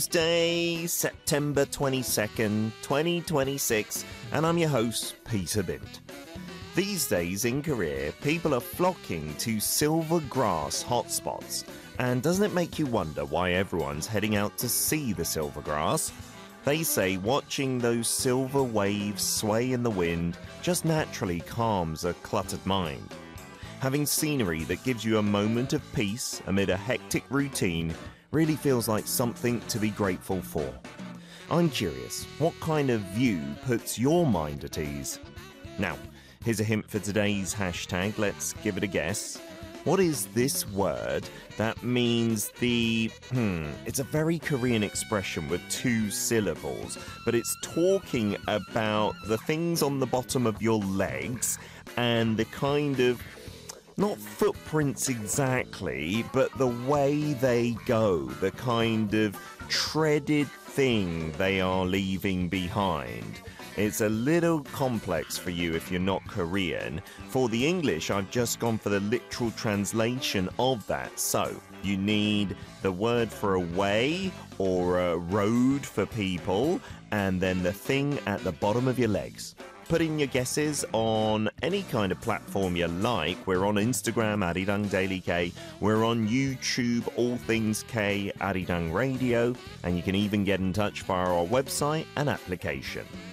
Tuesday, September 22nd, 2026, and I'm your host, Peter Bint. These days in Korea, people are flocking to silver grass hotspots. And doesn't it make you wonder why everyone's heading out to see the silver grass? They say watching those silver waves sway in the wind just naturally calms a cluttered mind. Having scenery that gives you a moment of peace amid a hectic routine really feels like something to be grateful for. I'm curious, what kind of view puts your mind at ease? Now, here's a hint for today's hashtag. Let's give it a guess. What is this word that means it's a very Korean expression with two syllables, but it's talking about the things on the bottom of your legs and the kind of, not footprints exactly, but the way they go, the kind of treaded thing they are leaving behind. It's a little complex for you if you're not Korean. For the English, I've just gone for the literal translation of that. So, you need the word for a way or a road for people, and then the thing at the bottom of your legs. Put in your guesses on any kind of platform you like. We're on Instagram, Arirang Daily K. We're on YouTube, All Things K, Arirang Radio. And you can even get in touch via our website and application.